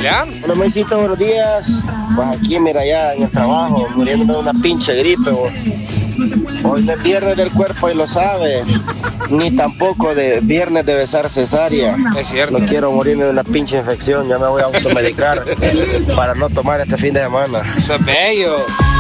Mira. Hola, Moisito, buenos días. Pues aquí, mira, ya en el trabajo, muriéndome de una pinche gripe, vos. Hoy no es viernes del cuerpo y lo sabe, ni tampoco de viernes de besar cesárea. Es cierto. No quiero morirme de una pinche infección, ya me voy a automedicar para no tomar este fin de semana. Eso es bello.